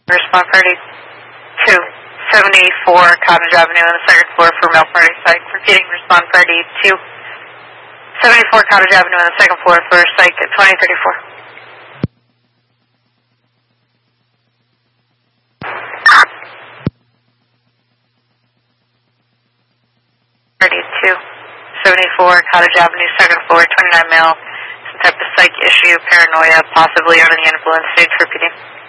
Respond party 274 Cottage Avenue on the second floor for male party psych. Repeating, respond party 274 Cottage Avenue on the second floor for psych at 2034. Party 274 Cottage Avenue, second floor, 29 male. Some type of psych issue, paranoia, possibly under the influence stage. Repeating.